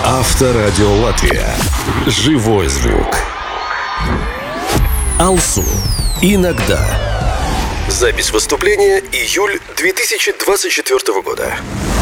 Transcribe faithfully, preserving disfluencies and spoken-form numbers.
Авторадио Латвия. Живой звук. Алсу. Иногда. Запись выступления июль две тысячи двадцать четвёртого года.